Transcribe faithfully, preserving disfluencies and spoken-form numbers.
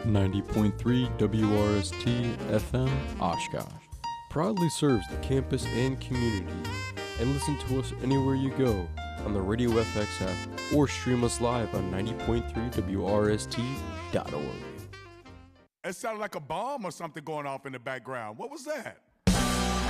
ninety point three W R S T F M Oshkosh proudly serves the campus and community. And listen to us anywhere you go on the Radio F X app or stream us live on ninety point three W R S T dot org. It sounded like a bomb or something going off in the background. What was that?